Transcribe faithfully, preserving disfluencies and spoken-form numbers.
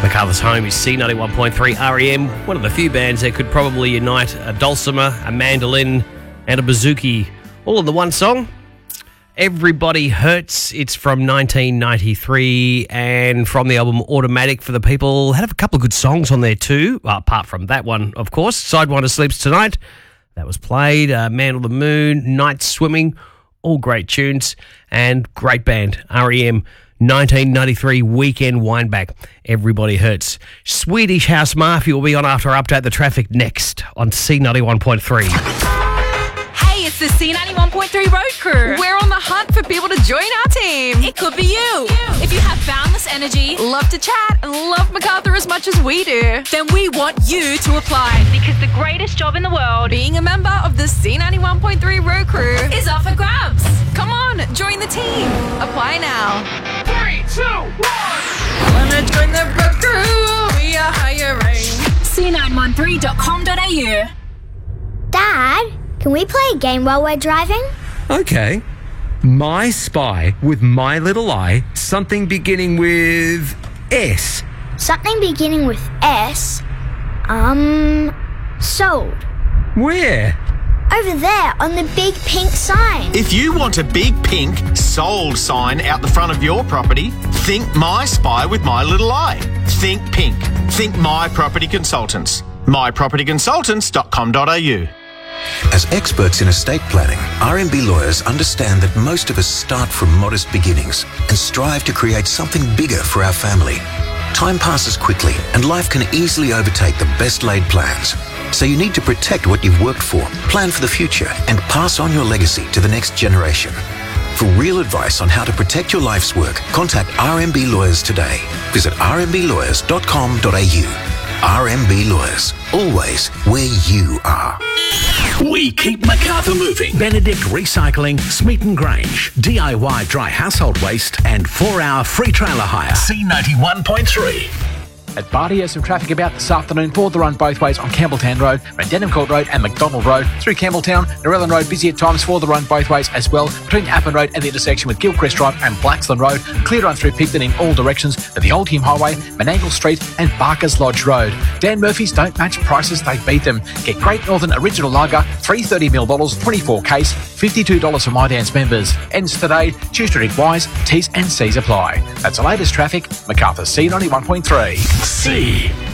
MacArthur's home is C ninety-one point three R E M, one of the few bands that could probably unite a dulcimer, a mandolin and a bouzouki all in the one song. Everybody Hurts. It's from nineteen ninety-three and from the album Automatic for the People. Had a couple of good songs on there too, well, apart from that one, of course. Sidewinder Sleeps Tonight, that was played. Uh, Man on the Moon, Night Swimming, all great tunes and great band. R E M nineteen ninety-three Weekend Wineback. Everybody Hurts. Swedish House Mafia will be on after I update the traffic next on C ninety-one point three. Hey, it's the C ninety-one point three Road Crew. We're on the hunt for people to join our team. It could be you. If you have boundless energy, love to chat, and love MacArthur as much as we do, then we want you to apply. Because the greatest job in the world, being a member of the C ninety-one point three Road Crew, is up for grabs. Come on, join the team. Apply now. Three, two, one. Wanna join the Road Crew? We are hiring. C nine one three dot com dot a u. Dad, can we play a game while we're driving? Okay. My Spy with My Little Eye, something beginning with S. Something beginning with S? Um, sold. Where? Over there on the big pink sign. If you want a big pink sold sign out the front of your property, think My Spy with My Little Eye. Think pink. Think My Property Consultants. my property consultants dot com dot a u. As experts in estate planning, R M B lawyers understand that most of us start from modest beginnings and strive to create something bigger for our family. Time passes quickly and life can easily overtake the best laid plans. So you need to protect what you've worked for, plan for the future, and pass on your legacy to the next generation. For real advice on how to protect your life's work, contact R M B Lawyers today. Visit r m b lawyers dot com dot a u. R M B Lawyers, always where you are. We keep MacArthur moving. Benedict Recycling, Smeaton Grange, D I Y dry household waste, and four-hour free trailer hire. C ninety-one point three. At Barty, there's some traffic about this afternoon for the run both ways on Campbelltown Road, Rendenham Court Road and McDonald Road. Through Campbelltown, Narellan Road busy at times for the run both ways as well, between Appin Road and the intersection with Gilchrist Drive and Blaxland Road. Clear run through Picton in all directions for the Old Hume Highway, Menangle Street and Barker's Lodge Road. Dan Murphy's don't match prices, they beat them. Get Great Northern Original Lager, three thirty mil bottles, twenty-four case, fifty-two dollars for My Dance members. Ends today, Tuesday at Wise, T's and C's apply. That's the latest traffic, MacArthur C ninety-one point three. C